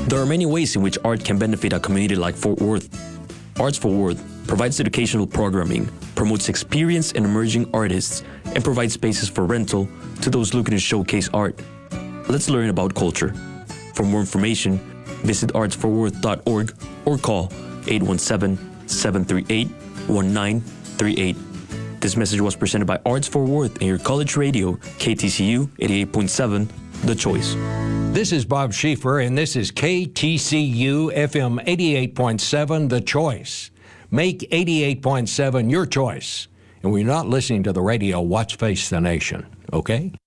There are many ways in which art can benefit a community like Fort Worth. Arts Fort Worth provides educational programming, promotes experienced and emerging artists, and provides spaces for rental to those looking to showcase art. Let's learn about culture. For more information, visit artsfortworth.org or call 817-738-1938. This message was presented by Arts Fort Worth and your college radio, KTCU 88.7, The Choice. This is Bob Schieffer, and this is KTCU FM 88.7, The Choice. Make 88.7 your choice. And when you're not listening to the radio, watch Face the Nation, okay?